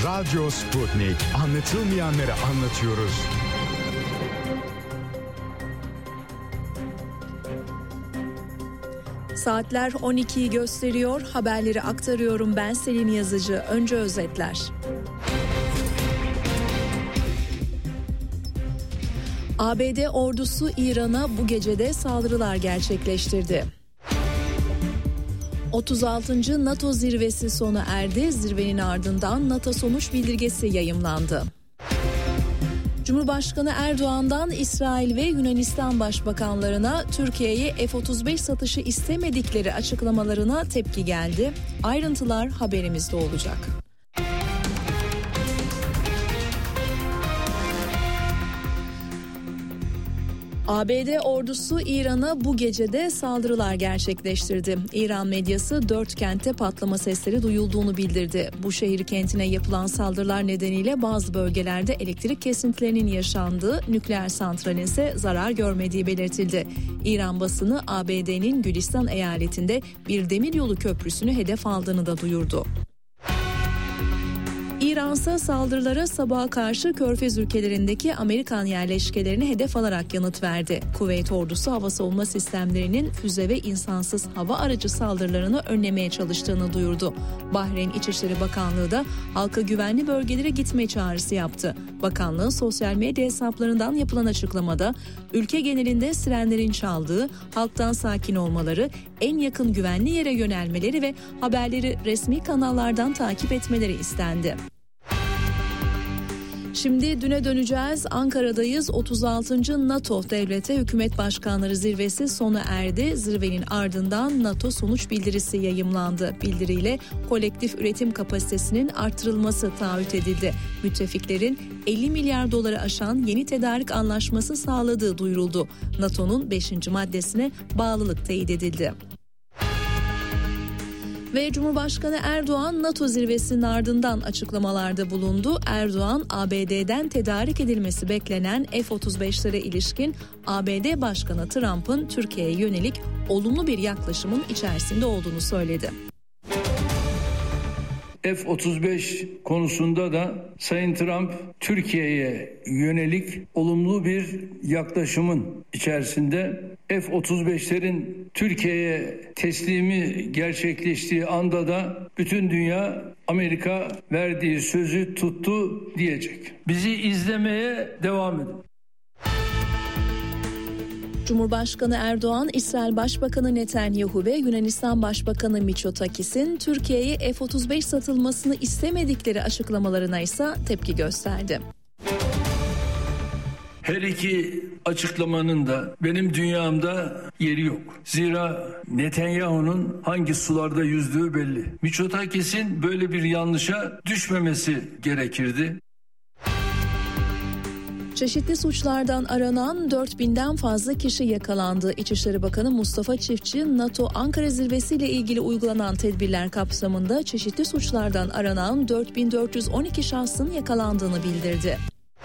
Radyo Sputnik. Anlatılmayanları anlatıyoruz. Saatler 12'yi gösteriyor. Haberleri aktarıyorum ben Selin Yazıcı. Önce özetler. ABD ordusu İran'a bu gecede saldırılar gerçekleştirdi. 36. NATO zirvesi sona erdi. Zirvenin ardından NATO sonuç bildirgesi yayımlandı. Cumhurbaşkanı Erdoğan'dan İsrail ve Yunanistan başbakanlarına Türkiye'ye F-35 satışı istemedikleri açıklamalarına tepki geldi. Ayrıntılar haberimizde olacak. ABD ordusu İran'a bu gecede saldırılar gerçekleştirdi. İran medyası 4 kentte patlama sesleri duyulduğunu bildirdi. Bu şehir kentine yapılan saldırılar nedeniyle bazı bölgelerde elektrik kesintilerinin yaşandığı, nükleer santralin ise zarar görmediği belirtildi. İran basını ABD'nin Gülistan eyaletinde bir demiryolu köprüsünü hedef aldığını da duyurdu. İran ise saldırılara sabaha karşı Körfez ülkelerindeki Amerikan yerleşkelerini hedef alarak yanıt verdi. Kuveyt ordusu hava savunma sistemlerinin füze ve insansız hava aracı saldırılarını önlemeye çalıştığını duyurdu. Bahreyn İçişleri Bakanlığı da halka güvenli bölgelere gitme çağrısı yaptı. Bakanlığın sosyal medya hesaplarından yapılan açıklamada ülke genelinde sirenlerin çaldığı, halktan sakin olmaları, en yakın güvenli yere yönelmeleri ve haberleri resmi kanallardan takip etmeleri istendi. Şimdi düne döneceğiz. Ankara'dayız. 36. NATO Devleti Hükümet Başkanları Zirvesi sona erdi. Zirvenin ardından NATO sonuç bildirisi yayımlandı. Bildiriyle kolektif üretim kapasitesinin artırılması taahhüt edildi. Müttefiklerin 50 milyar doları aşan yeni tedarik anlaşması sağladığı duyuruldu. NATO'nun 5. maddesine bağlılık teyit edildi. Ve Cumhurbaşkanı Erdoğan NATO zirvesinin ardından açıklamalarda bulundu. Erdoğan, ABD'den tedarik edilmesi beklenen F-35'lere ilişkin ABD Başkanı Trump'ın Türkiye'ye yönelik olumlu bir yaklaşımın içerisinde olduğunu söyledi. F-35 konusunda da Sayın Trump Türkiye'ye yönelik olumlu bir yaklaşımın içerisinde. F-35'lerin Türkiye'ye teslimi gerçekleştiği anda da bütün dünya Amerika verdiği sözü tuttu diyecek. Bizi izlemeye devam edin. Cumhurbaşkanı Erdoğan, İsrail Başbakanı Netanyahu ve Yunanistan Başbakanı Mitsotakis'in Türkiye'ye F-35 satılmasını istemedikleri açıklamalarına ise tepki gösterdi. Her iki açıklamanın da benim dünyamda yeri yok. Zira Netanyahu'nun hangi sularda yüzdüğü belli. Mitsotakis'in böyle bir yanlışa düşmemesi gerekirdi. Çeşitli suçlardan aranan 4000'den fazla kişi yakalandı. İçişleri Bakanı Mustafa Çiftçi, NATO Ankara Zirvesi ile ilgili uygulanan tedbirler kapsamında çeşitli suçlardan aranan 4412 şahsın yakalandığını bildirdi.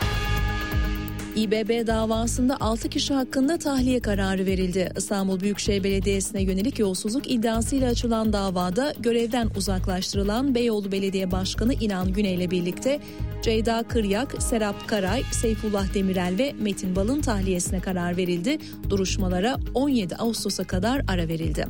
İBB davasında 6 kişi hakkında tahliye kararı verildi. İstanbul Büyükşehir Belediyesi'ne yönelik yolsuzluk iddiasıyla açılan davada görevden uzaklaştırılan Beyoğlu Belediye Başkanı İnan Güney ile birlikte Ceyda Kıryak, Serap Karay, Seyfullah Demirel ve Metin Bal'ın tahliyesine karar verildi. Duruşmalara 17 Ağustos'a kadar ara verildi.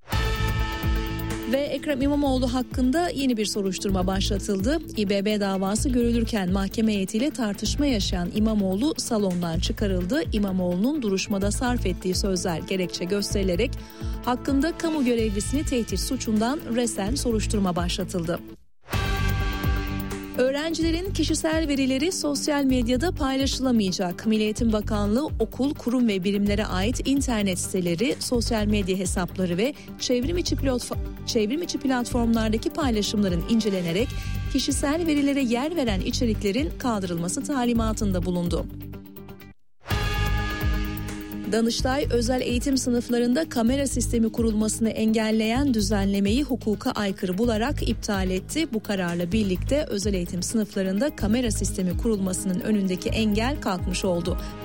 Ve Ekrem İmamoğlu hakkında yeni bir soruşturma başlatıldı. İBB davası görülürken mahkeme heyetiyle tartışma yaşayan İmamoğlu salondan çıkarıldı. İmamoğlu'nun duruşmada sarf ettiği sözler gerekçe gösterilerek hakkında kamu görevlisini tehdit suçundan resen soruşturma başlatıldı. Öğrencilerin kişisel verileri sosyal medyada paylaşılamayacak. Milli Eğitim Bakanlığı okul, kurum ve birimlere ait internet siteleri, sosyal medya hesapları ve çevrim içi platformlardaki paylaşımların incelenerek kişisel verilere yer veren içeriklerin kaldırılması talimatında bulundu. Danıştay, özel eğitim sınıflarında kamera sistemi kurulmasını engelleyen düzenlemeyi hukuka aykırı bularak iptal etti. Bu kararla birlikte özel eğitim sınıflarında kamera sistemi kurulmasının önündeki engel kalkmış oldu.